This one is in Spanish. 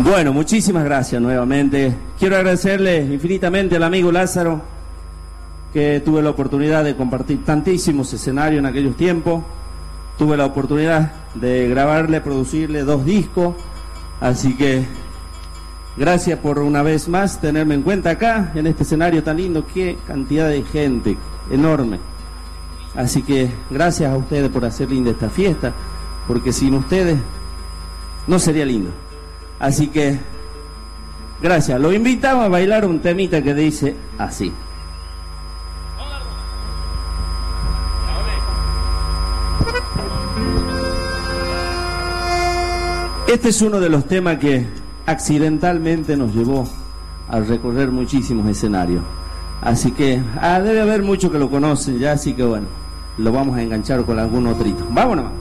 Bueno, muchísimas gracias nuevamente. Quiero agradecerle infinitamente al amigo Lázaro, que tuve la oportunidad de compartir tantísimos escenarios en aquellos tiempos. Tuve la oportunidad de grabarle, producirle 2 discos. Así que gracias por una vez más tenerme en cuenta acá, en este escenario tan lindo. Qué cantidad de gente, enorme. Así que gracias a ustedes por hacer linda esta fiesta, porque sin ustedes no sería lindo. Así que gracias. Lo invitamos a bailar un temita que dice así. Este es uno de los temas que accidentalmente nos llevó a recorrer muchísimos escenarios. Así que debe haber muchos que lo conocen ya, así que bueno, lo vamos a enganchar con algún otrito. Vámonos.